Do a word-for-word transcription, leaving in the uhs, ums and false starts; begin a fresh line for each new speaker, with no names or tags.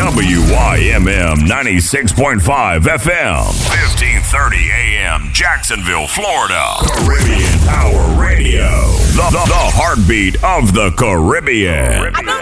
W Y M M ninety-six point five F M, fifteen thirty A M, Jacksonville, Florida. Caribbean Power Radio, the, the, the heartbeat of the Caribbean.
I know